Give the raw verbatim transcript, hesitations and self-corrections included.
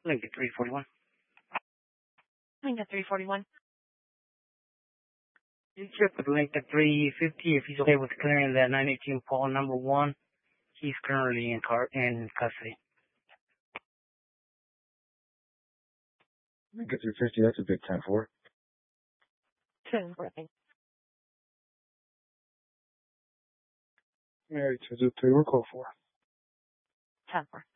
Lincoln three forty-one. Lincoln three forty-one. You check with Lincoln three fifty if he's okay with clearing that nine eighteen Paul number one. He's currently in car in custody. Lincoln three fifty, that's a big ten four. ten four. Mary two zero three, we're call four. ten four.